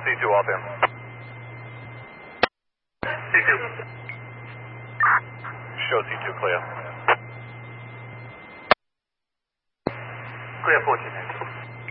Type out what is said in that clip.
C2 off him. C2. Show C2 clear. Clear 14.